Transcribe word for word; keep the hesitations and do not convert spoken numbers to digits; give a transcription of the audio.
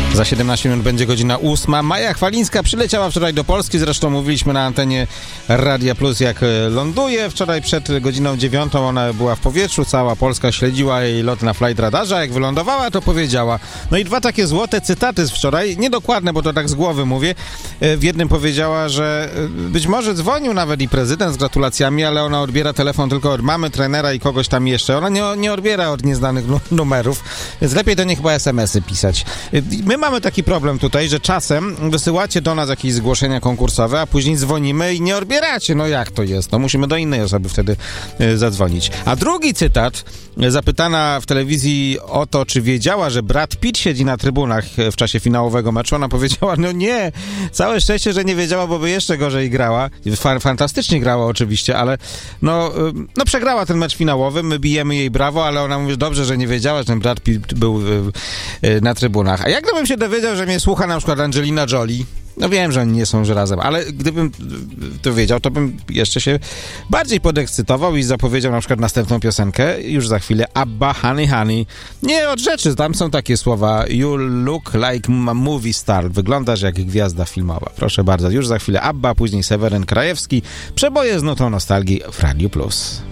Za siedemnaście minut będzie godzina ósma. Maja Chwalińska przyleciała wczoraj do Polski, zresztą mówiliśmy na antenie Radia Plus, jak ląduje. Wczoraj przed godziną dziewiątą ona była w powietrzu, cała Polska śledziła jej lot na flight radarze. Jak wylądowała, to powiedziała. No i dwa takie złote cytaty z wczoraj, niedokładne, bo to tak z głowy mówię. W jednym powiedziała, że być może dzwonił nawet i prezydent z gratulacjami, ale ona odbiera telefon tylko od mamy, trenera i kogoś tam jeszcze. Ona nie, nie odbiera od nieznanych numerów, więc lepiej do niej chyba es em esy pisać. My mamy taki problem tutaj, że czasem wysyłacie do nas jakieś zgłoszenia konkursowe, a później dzwonimy i nie odbieracie. No jak to jest? No musimy do innej osoby wtedy y, zadzwonić. A drugi cytat, zapytana w telewizji o to, czy wiedziała, że Brad Pitt siedzi na trybunach w czasie finałowego meczu, ona powiedziała, no nie, całe szczęście, że nie wiedziała, bo by jeszcze gorzej grała. Fa- fantastycznie grała oczywiście, ale no, y, no przegrała ten mecz finałowy, my bijemy jej brawo, ale ona mówi, dobrze, że nie wiedziała, że ten Brad Pitt był y, y, na trybunach. A jak gdybym się dowiedział, że mnie słucha na przykład Angelina Jolie, no wiem, że oni nie są że razem, ale gdybym to wiedział, to bym jeszcze się bardziej podekscytował i zapowiedział na przykład następną piosenkę, już za chwilę, Abba, Honey, Honey. Nie od rzeczy, tam są takie słowa, you look like a movie star, wyglądasz jak gwiazda filmowa. Proszę bardzo, już za chwilę Abba, później Seweryn Krajewski, przeboje z nutą nostalgii w Radiu Plus.